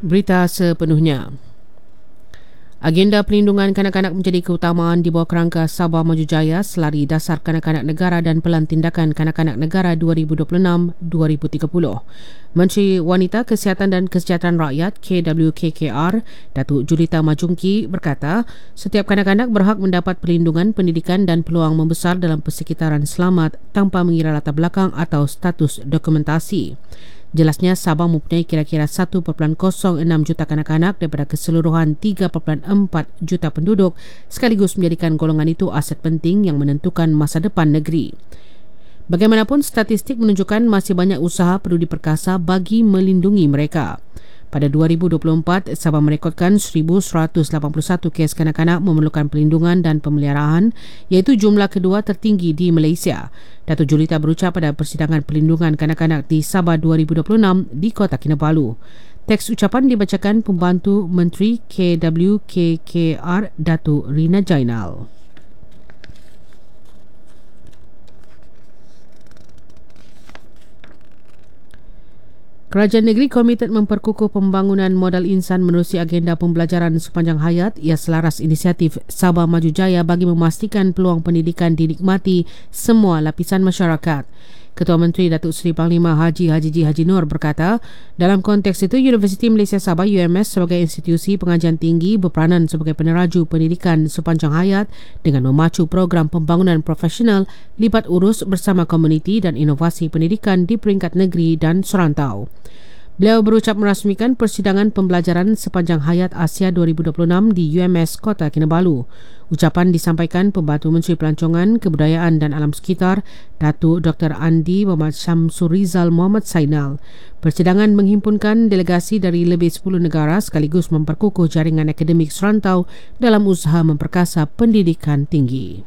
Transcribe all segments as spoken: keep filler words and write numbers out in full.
Berita sepenuhnya. Agenda perlindungan kanak-kanak menjadi keutamaan di bawah kerangka Sabah Maju Jaya Selari Dasar Kanak-Kanak Negara dan Pelan Tindakan Kanak-Kanak Negara dua ribu dua puluh enam hingga dua ribu tiga puluh. Menteri Wanita, Kesihatan dan Kesejahteraan Rakyat K W K K R, Datuk Julita Majungki berkata, setiap kanak-kanak berhak mendapat perlindungan, pendidikan dan peluang membesar dalam persekitaran selamat tanpa mengira latar belakang atau status dokumentasi. Jelasnya, Sabah mempunyai kira-kira satu perpuluhan kosong enam juta kanak-kanak daripada keseluruhan tiga perpuluhan empat juta penduduk, sekaligus menjadikan golongan itu aset penting yang menentukan masa depan negeri. Bagaimanapun, statistik menunjukkan masih banyak usaha perlu diperkasa bagi melindungi mereka. Pada dua ribu dua puluh empat, Sabah merekodkan seribu seratus lapan puluh satu kes kanak-kanak memerlukan perlindungan dan pemeliharaan, iaitu jumlah kedua tertinggi di Malaysia. Datuk Julita berucap pada persidangan perlindungan kanak-kanak di Sabah dua ribu dua puluh enam di Kota Kinabalu. Teks ucapan dibacakan Pembantu Menteri K W K K R Datuk Rina Jainal. Kerajaan negeri komited memperkukuh pembangunan modal insan menerusi agenda pembelajaran sepanjang hayat. Ia selaras inisiatif Sabah Maju Jaya bagi memastikan peluang pendidikan dinikmati semua lapisan masyarakat. Ketua Menteri Datuk Seri Panglima Haji Haji Ji Haji Nur berkata, dalam konteks itu, Universiti Malaysia Sabah U M S sebagai institusi pengajian tinggi berperanan sebagai peneraju pendidikan sepanjang hayat dengan memacu program pembangunan profesional libat urus bersama komuniti dan inovasi pendidikan di peringkat negeri dan serantau. Beliau berucap merasmikan persidangan pembelajaran sepanjang hayat Asia dua ribu dua puluh enam di U M S Kota Kinabalu. Ucapan disampaikan Pembantu Menteri Pelancongan, Kebudayaan dan Alam Sekitar, Datuk Doktor Andi Muhammad Syamsurizal Muhammad Sainal. Persidangan menghimpunkan delegasi dari lebih sepuluh negara sekaligus memperkukuh jaringan akademik serantau dalam usaha memperkasa pendidikan tinggi.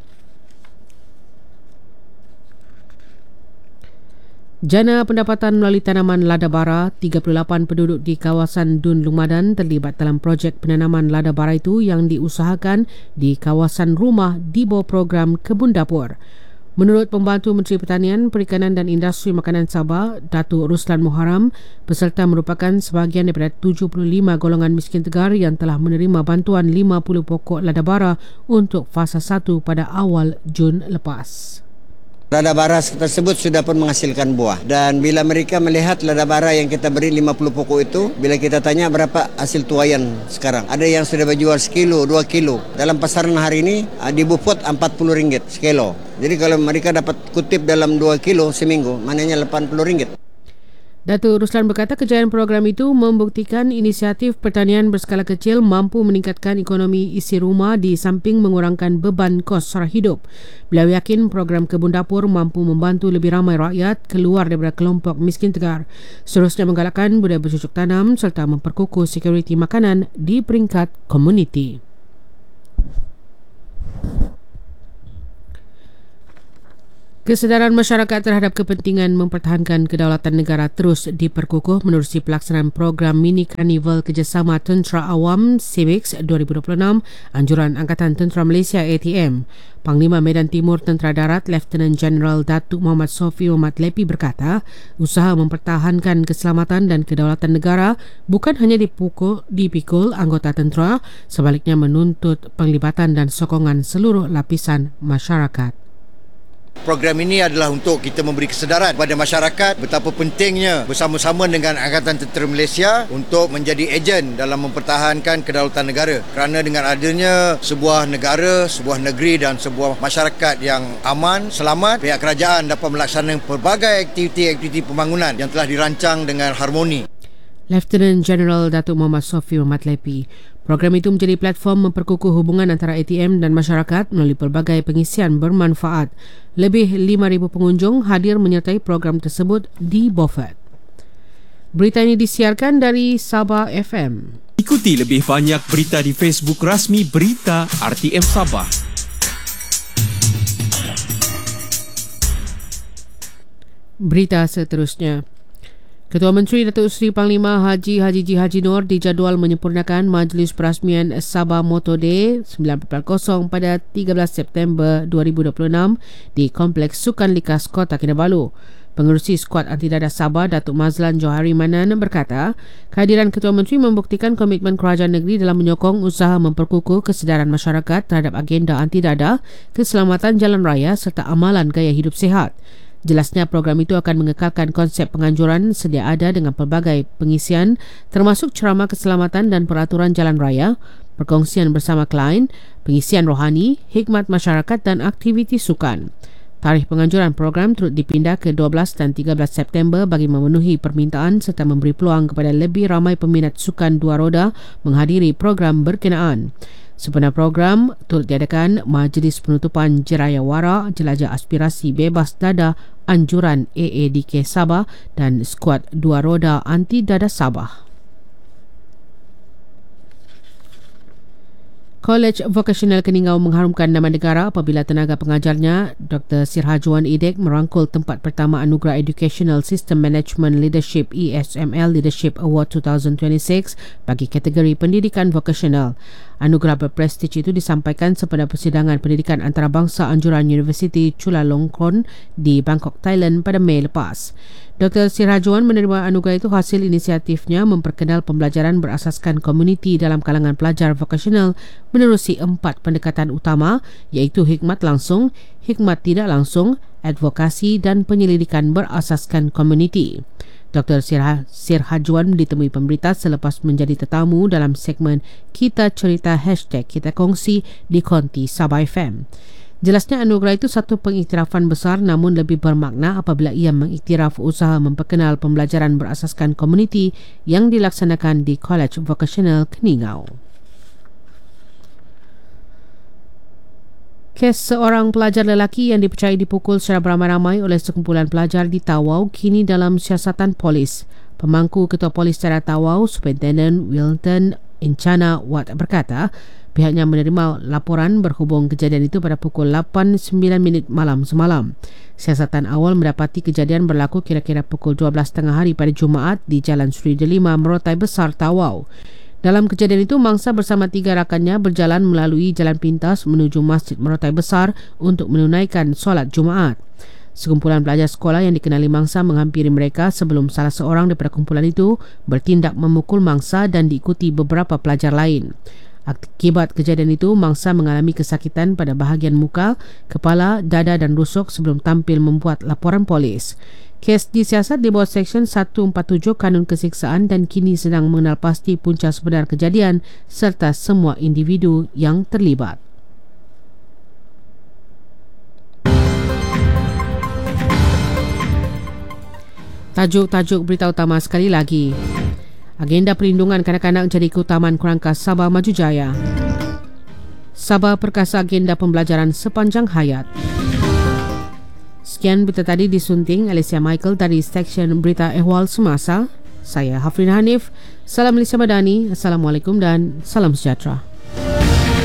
Jana pendapatan melalui tanaman lada bara, tiga puluh lapan penduduk di kawasan Dun Lumadan terlibat dalam projek penanaman lada bara itu yang diusahakan di kawasan rumah di bawah program Kebun Dapur. Menurut Pembantu Menteri Pertanian, Perikanan dan Industri Makanan Sabah, Datuk Ruslan Muharram, peserta merupakan sebahagian daripada tujuh puluh lima golongan miskin tegar yang telah menerima bantuan lima puluh pokok lada bara untuk fasa satu pada awal Jun lepas. Lada bara tersebut sudah pun menghasilkan buah, dan bila mereka melihat lada bara yang kita beri lima puluh pokok itu, bila kita tanya berapa hasil tuaian sekarang, ada yang sudah berjual sekilo, dua kilo. Dalam pasaran hari ini di Beaufort empat puluh ringgit sekilo. Jadi kalau mereka dapat kutip dalam dua kilo seminggu, maknanya lapan puluh ringgit. Datuk Ruslan berkata kejayaan program itu membuktikan inisiatif pertanian berskala kecil mampu meningkatkan ekonomi isi rumah di samping mengurangkan beban kos sara hidup. Beliau yakin program Kebun Dapur mampu membantu lebih ramai rakyat keluar daripada kelompok miskin tegar. Seterusnya menggalakkan budaya bercocok tanam serta memperkukuh sekuriti makanan di peringkat komuniti. Kesedaran masyarakat terhadap kepentingan mempertahankan kedaulatan negara terus diperkukuh menerusi pelaksanaan program Mini Karnival Kerjasama Tentera Awam Civics dua ribu dua puluh enam anjuran Angkatan Tentera Malaysia A T M. Panglima Medan Timur Tentera Darat Lieutenant General Datuk Muhammad Sofi Muhammad Lepi berkata, usaha mempertahankan keselamatan dan kedaulatan negara bukan hanya dipukul, dipikul anggota tentera, sebaliknya menuntut penglibatan dan sokongan seluruh lapisan masyarakat. Program ini adalah untuk kita memberi kesedaran kepada masyarakat betapa pentingnya bersama-sama dengan Angkatan Tentera Malaysia untuk menjadi ejen dalam mempertahankan kedaulatan negara. Kerana dengan adanya sebuah negara, sebuah negeri dan sebuah masyarakat yang aman, selamat, pihak kerajaan dapat melaksanakan pelbagai aktiviti-aktiviti pembangunan yang telah dirancang dengan harmoni. Lieutenant General Datuk Muhammad Sofi Muhammad Lepi. Program itu menjadi platform memperkukuh hubungan antara A T M dan masyarakat melalui pelbagai pengisian bermanfaat. Lebih lima ribu pengunjung hadir menyertai program tersebut di Beaufort. Berita ini disiarkan dari Sabah F M. Ikuti lebih banyak berita di Facebook rasmi Berita R T M Sabah. Berita seterusnya. Ketua Menteri Datuk Seri Panglima Haji Haji Ji Haji Nur dijadual menyempurnakan Majlis Perasmian Sabah Motor Day sembilan puluh pada tiga belas September dua ribu dua puluh enam di Kompleks Sukan Likas Kota Kinabalu. Pengerusi Skuad Anti Dadah Sabah, Datuk Mazlan Johari Manan berkata, kehadiran Ketua Menteri membuktikan komitmen kerajaan negeri dalam menyokong usaha memperkukuh kesedaran masyarakat terhadap agenda anti dadah, keselamatan jalan raya serta amalan gaya hidup sihat. Jelasnya program itu akan mengekalkan konsep penganjuran sedia ada dengan pelbagai pengisian termasuk ceramah keselamatan dan peraturan jalan raya, perkongsian bersama klien, pengisian rohani, hikmat masyarakat dan aktiviti sukan. Tarikh penganjuran program turut dipindah ke dua belas dan tiga belas September bagi memenuhi permintaan serta memberi peluang kepada lebih ramai peminat sukan dua roda menghadiri program berkenaan. Sebenar program turut diadakan Majlis Penutupan Jerayawara Jelajah Aspirasi Bebas Dadah Anjuran A A D K Sabah dan Skuad Dua Roda Anti Dadah Sabah. College Vocational Keningau mengharumkan nama negara apabila tenaga pengajarnya Doktor Sirhajuan Idek merangkul tempat pertama Anugerah Educational System Management Leadership E S M L Leadership Award dua ribu dua puluh enam bagi kategori pendidikan vokasional. Anugerah berprestij itu disampaikan sempena persidangan pendidikan antarabangsa anjuran Universiti Chulalongkorn di Bangkok, Thailand pada Mei lepas. Doktor Sirhajuan menerima anugerah itu hasil inisiatifnya memperkenal pembelajaran berasaskan komuniti dalam kalangan pelajar vokasional menerusi empat pendekatan utama iaitu hikmat langsung, hikmat tidak langsung, advokasi dan penyelidikan berasaskan komuniti. Doktor Sirhajuan ditemui pemberita selepas menjadi tetamu dalam segmen Kita Cerita Hashtag Kita Kongsi di Konti Sabah F M. Jelasnya anugerah itu satu pengiktirafan besar namun lebih bermakna apabila ia mengiktiraf usaha memperkenal pembelajaran berasaskan komuniti yang dilaksanakan di College Vocational Keningau. Kes seorang pelajar lelaki yang dipercayai dipukul secara beramai-ramai oleh sekumpulan pelajar di Tawau kini dalam siasatan polis. Pemangku Ketua Polis Daerah Tawau, Superintendent Wilton Encana Wat berkata, pihaknya menerima laporan berhubung kejadian itu pada pukul lapan sembilan minit malam semalam. Siasatan awal mendapati kejadian berlaku kira-kira pukul dua belas tiga puluh hari pada Jumaat di Jalan Sri Delima, Merotai Besar, Tawau. Dalam kejadian itu, mangsa bersama tiga rakannya berjalan melalui jalan pintas menuju Masjid Merotai Besar untuk menunaikan solat Jumaat. Sekumpulan pelajar sekolah yang dikenali mangsa menghampiri mereka sebelum salah seorang daripada kumpulan itu bertindak memukul mangsa dan diikuti beberapa pelajar lain. Akibat kejadian itu, mangsa mengalami kesakitan pada bahagian muka, kepala, dada dan rusuk sebelum tampil membuat laporan polis. Kes disiasat di bawah Seksyen seratus empat puluh tujuh Kanun Kesiksaan dan kini sedang mengenal pasti punca sebenar kejadian serta semua individu yang terlibat. Tajuk-tajuk berita utama sekali lagi. Agenda perlindungan kanak-kanak jadi keutamaan kerangka Sabah Maju Jaya. Sabah perkasa agenda pembelajaran sepanjang hayat. Sekian berita tadi disunting Alicia Michael dari Seksyen Berita Ehwal Semasa. Saya Hafrin Hanif. Salam Malaysia Madani. Assalamualaikum dan salam sejahtera.